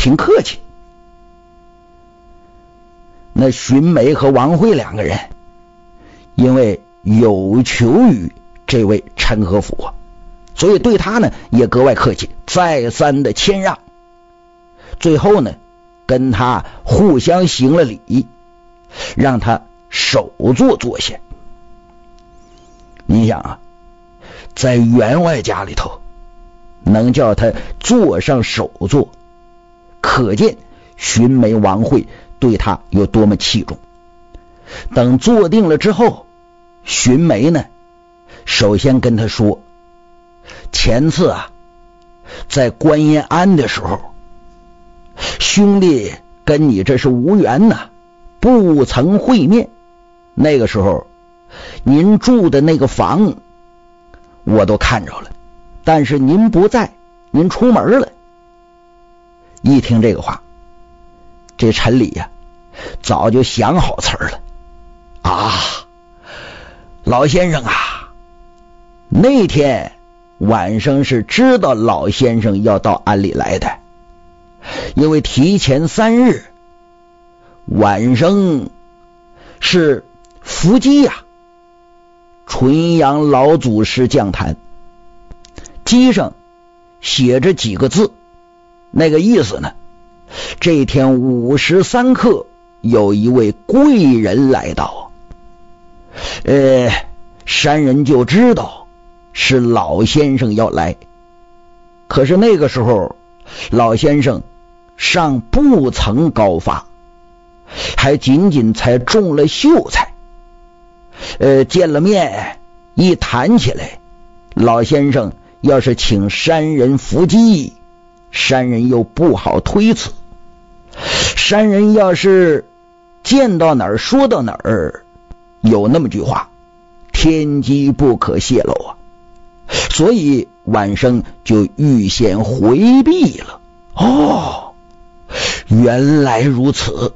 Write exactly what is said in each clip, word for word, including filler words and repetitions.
挺客气。那荀梅和王慧两个人因为有求于这位陈和甫啊，所以对他呢也格外客气，再三的谦让。最后呢跟他互相行了礼，让他首座坐下。你想啊，在员外家里头能叫他坐上首座，可见荀梅王慧对他有多么器重。等坐定了之后，荀梅呢首先跟他说，前次啊在观音庵的时候，兄弟跟你这是无缘呐，不曾会面。那个时候您住的那个房我都看着了，但是您不在，您出门了。一听这个话，这陈理呀、啊、早就想好词儿了啊，老先生啊，那天晚上是知道老先生要到庵里来的，因为提前三日晚上是伏击呀、啊，纯阳老祖师讲坛，机上写着几个字，那个意思呢，这天午时三刻有一位贵人来到，呃，山人就知道是老先生要来。可是那个时候老先生尚不曾高发，还仅仅才中了秀才。呃，见了面一谈起来，老先生要是请山人伏击，山人又不好推辞，山人要是见到哪儿说到哪儿，有那么句话，天机不可泄露啊，所以晚上就预先回避了。哦，原来如此。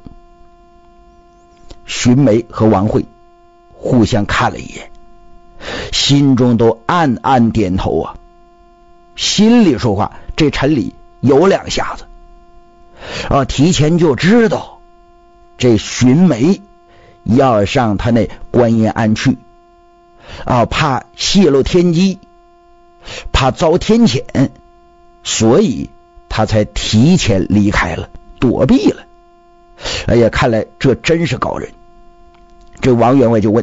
荀梅和王慧互相看了一眼，心中都暗暗点头啊。心里说话，这陈理有两下子啊，提前就知道这荀梅要上他那观音庵去啊，怕泄露天机，怕遭天谴，所以他才提前离开了，躲避了。哎呀，看来这真是高人。这王员外就问，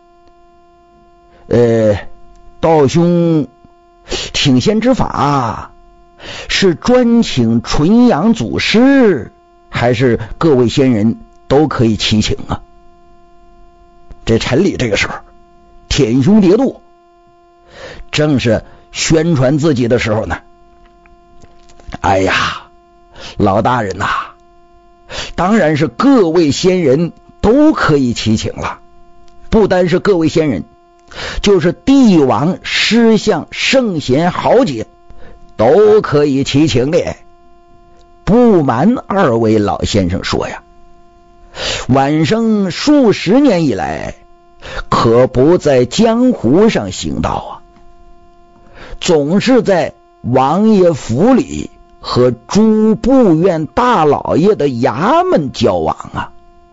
呃，道兄请仙之法是专请纯阳祖师，还是各位仙人都可以祈请啊？这陈理这个时候舔胸叠肚，正是宣传自己的时候呢。哎呀，老大人呐、啊，当然是各位仙人都可以祈请了，不单是各位仙人，就是帝王、师相、圣贤、豪杰都可以祈请的。不瞒二位老先生说呀，晚生数十年以来可不在江湖上行道啊，总是在王爷府里和诸部院大老爷的衙门交往啊。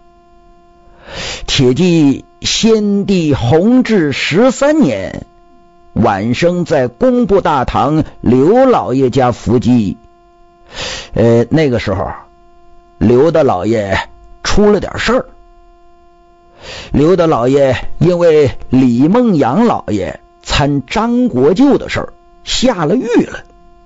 且记先帝弘治十三年，晚生在工部大堂刘老爷家伏击。呃，那个时候刘大老爷出了点事儿，刘大老爷因为李梦阳老爷参张国舅的事儿下了狱了，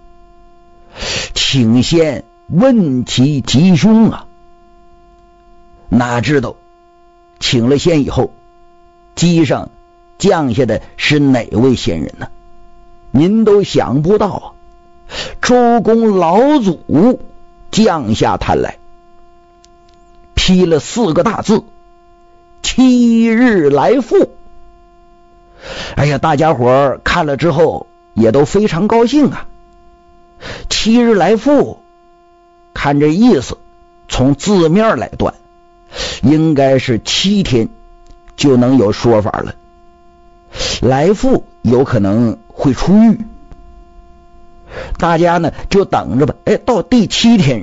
请先问其吉凶啊。哪知道请了仙以后，机上降下的是哪位仙人呢？您都想不到啊，周公老祖降下坛来，批了四个大字：七日来复。哎呀，大家伙看了之后也都非常高兴啊。七日来复，看这意思，从字面来断，应该是七天就能有说法了。来复有可能会出狱，大家呢就等着吧。哎，到第七天